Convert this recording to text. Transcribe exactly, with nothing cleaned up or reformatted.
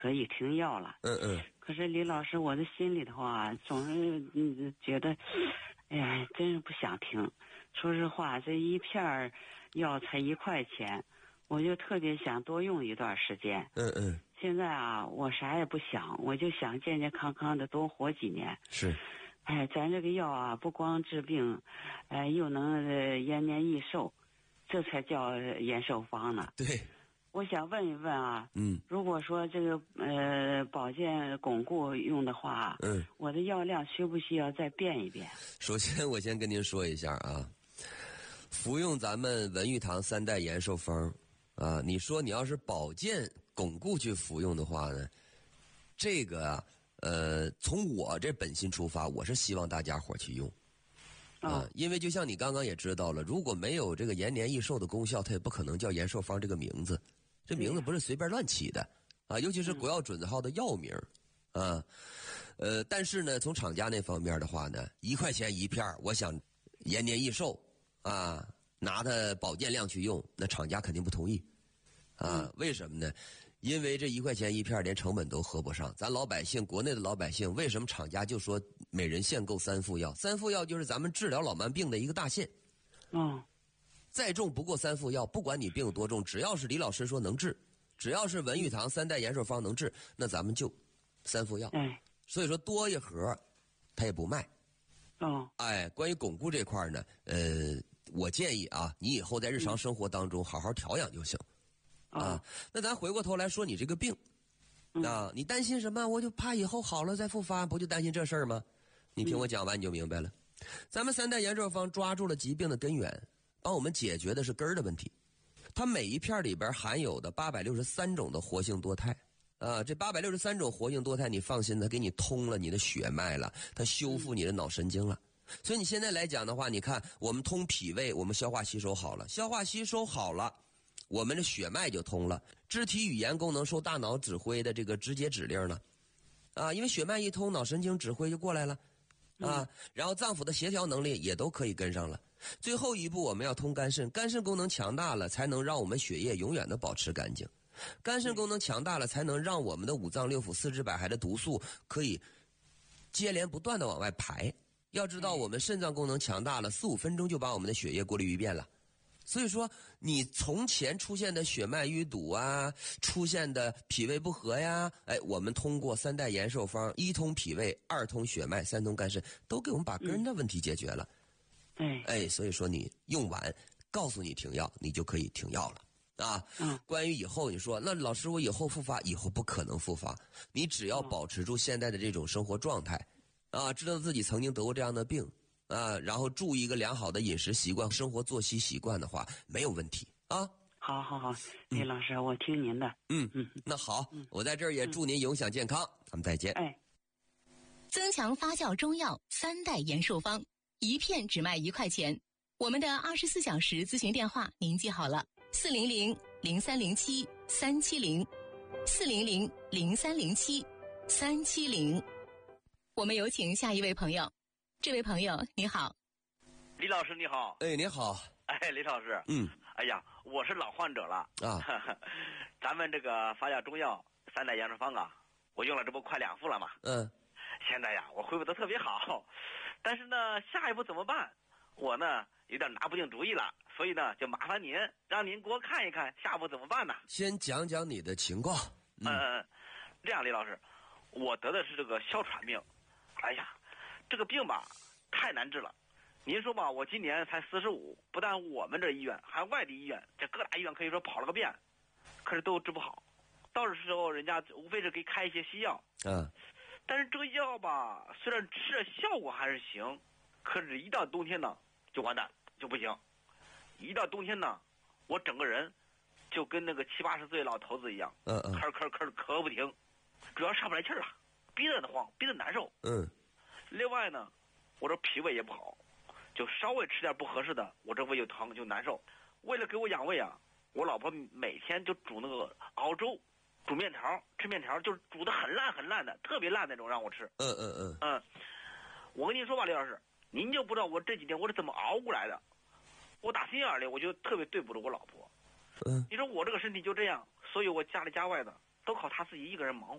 可以停药了。 嗯嗯。 可是李老师，我的心里的话总是嗯觉得，哎呀，真是不想停。说实话，这一片药才一块钱，我就特别想多用一段时间。 嗯嗯。 现在啊，我啥也不想，我就想健健康康的多活几年。 是。 哎，咱这个药啊，不光治病，哎，又能、呃、延年益寿，这才叫延寿方呢。 对。 我想问一问啊， 嗯， 如果说这个呃保健巩固用的话， 嗯， 我的药量需不需要再变一变？ 首先，我先跟您说一下啊，服用咱们文玉堂三代延寿方啊，你说你要是保健巩固去服用的话呢，这个啊，呃，从我这本心出发，我是希望大家伙去用。啊，因为就像你刚刚也知道了，如果没有这个延年益寿的功效，它也不可能叫延寿方这个名字。这名字不是随便乱起的啊，尤其是国药准字号的药名啊。呃，但是呢，从厂家那方面的话呢，一块钱一片，我想延年益寿啊，拿它保健量去用，那厂家肯定不同意啊。 嗯、 为什么呢？因为这一块钱一片连成本都合不上，咱老百姓，国内的老百姓，为什么厂家就说每人限购三副药？三副药就是咱们治疗老慢病的一个大限。 嗯。 再重不过三副药，不管你病有多重，只要是李老师说能治，只要是文玉堂三代延寿方能治，那咱们就三副药。 哎， 所以说多一盒，他也不卖。 哦。 哎，关于巩固这块呢，呃，我建议啊，你以后在日常生活当中好好调养就行。 嗯、 啊，那咱回过头来说你这个病， 嗯、 啊，你担心什么？我就怕以后好了再复发，不就担心这事儿吗？你听我讲完你就明白了。嗯、咱们三代延寿方抓住了疾病的根源。帮我们解决的是根儿的问题，它每一片里边含有的八百六十三种的活性多肽啊，这八百六十三种活性多肽，你放心，它给你通了你的血脉了，它修复你的脑神经了。所以你现在来讲的话，你看我们通脾胃，我们消化吸收好了，消化吸收好了，我们的血脉就通了，肢体语言功能受大脑指挥的这个直接指令了啊，因为血脉一通，脑神经指挥就过来了啊，然后脏腑的协调能力也都可以跟上了。最后一步我们要通肝肾，肝肾功能强大了才能让我们血液永远的保持干净，肝肾功能强大了才能让我们的五脏六腑四肢百骸的毒素可以接连不断的往外排。要知道我们肾脏功能强大了，四五分钟就把我们的血液过滤一遍了。所以说你从前出现的血脉淤堵啊，出现的脾胃不和呀，哎，我们通过三代延寿方，一通脾胃，二通血脉，三通肝肾，都给我们把根的问题解决了。 对， 哎，所以说你用完，告诉你停药，你就可以停药了啊。 嗯， 关于以后，你说那老师我以后复发，以后不可能复发，你只要保持住现在的这种生活状态，啊，知道自己曾经得过这样的病啊，然后注意一个良好的饮食习惯、生活作息习惯的话，没有问题啊。 好好好，李老师，嗯、我听您的。 嗯嗯，那好，嗯、我在这儿也祝您永享健康，嗯、咱们再见。 哎， 增强发酵中药三代延寿方。一片只卖一块钱，我们的二十四小时咨询电话您记好了，四零零零三零七三七零，四零零零三零七三七零。我们有请下一位朋友，这位朋友你好。 李老师你好。 哎，你好。 哎，李老师。 嗯。 哎呀，我是老患者了啊。 咱们这个发酵中药三代延寿方啊，我用了这不快两副了嘛。 嗯。 现在呀，我恢复得特别好，但是呢，下一步怎么办？我呢有点拿不定主意了，所以呢，就麻烦您，让您给我看一看下一步怎么办呢？ 先讲讲你的情况。 嗯，呃、这样，李老师，我得的是这个哮喘病。哎呀，这个病吧太难治了。您说吧，我今年才四十五，不但我们这医院，还外地医院，这各大医院可以说跑了个遍，可是都治不好。到这时候，人家无非是给开一些西药。 嗯。 但是这个药吧，虽然吃的效果还是行，可是一到冬天呢，就完蛋，就不行。一到冬天呢，我整个人就跟那个七八十岁老头子一样， 嗯嗯， 咳咳咳咳不停，主要上不来气儿了，鼻子得慌，鼻子难受。 嗯。 另外呢，我这脾胃也不好，就稍微吃点不合适的，我这胃就疼就难受。为了给我养胃啊，我老婆每天就煮那个熬粥。煮面条，吃面条就是煮的很烂很烂的，特别烂那种让我吃。 嗯嗯嗯嗯，我跟您说吧，李老师，您就不知道我这几天我是怎么熬过来的。我打心眼里我就特别对不住我老婆。 嗯， 你说我这个身体就这样，所以我家里家外的都都靠他自己一个人忙活。